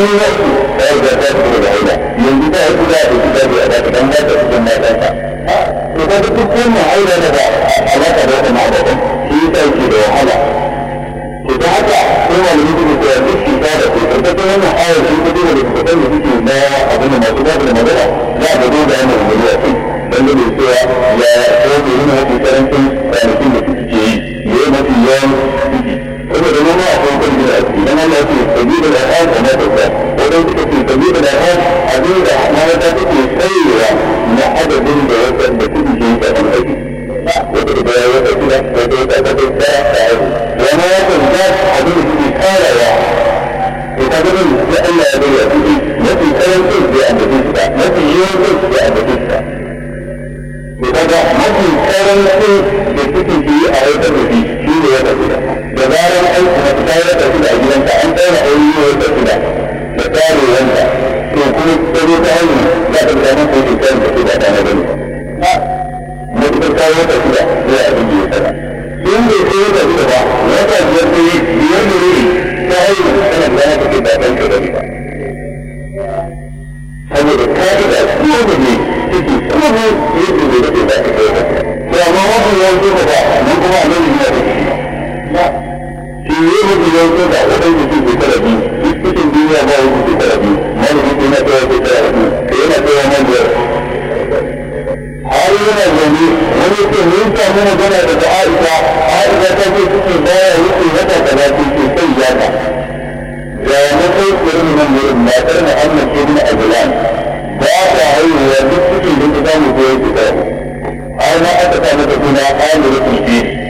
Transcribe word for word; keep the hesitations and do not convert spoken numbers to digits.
wani wasu ta yi zata su da haila yanzu ta yi kula da kita da ta kan ba ta cikin matansa to ka duk wannan haila na ba a mata da wata ma'aikatan shi ya sauke da wahala to ta haka sai wani mutum da ya duk cuta da ke karkashin wannan ayar shi ta duba da kusan da suke na abin da masu ba da magana za a gado da yana da a kai don da cewa ya sauke yana mafi karancin kwanakin da suke yi ya yi mafi yawan ciki saboda noma a kan kwanci da ake idan ana ce sabi da al'ad da matasa wadda suka ce sabi da al'ad abin da mata suke tsayewa na adadin da wata da suke ke yi kafin aiki wata da ya wata shida wata wata ta kai ta ta aiki wani wata da abin da suke karawa to ta gudun da Allah ya bayyana kuɗi mafi karancin da ambatin su ba mafi yawancin da ambatin su ba to kaga mafi karancin da suke yi a wata da shi shi ne wata shida da zarar aiki na fita ya tafi da a gidanta an tsara aure ya tafi da da tsare wanda to kuma tsaro ta hanyar za ta fita nan ko ke tsarin tafi da ta na gani matuƙar kawo wata shida zai abin da ya tsara in bai kai wata shida ba wata biyar ta yi biyar da wuri ta hanyar tana da na tafi da ɗan ka gani ba saboda ka'ida ko da ne ciki kuma ne yadda zai dace da ta kai wata to amma wasu yawanci ba ba nan kuma a nan ne ya tafi ba shi ne mutu yanzu da waɗanda su shekara biyu duk cikin duniya ba wasu shekara biyu malami ko yana tsaye shekara biyu ka yana tsaye na biyar har yana zaune wani ce mun samu magana daga Aisha Aisha ta ce cikin baya wuce wata talatin ce sai ya ta ga na kai tsirin nan wurin matar na annan ce bin ajilan ba ta haihuwa duk cikin da ta samu ko ya fita har ma aka sa mata suna amurka ce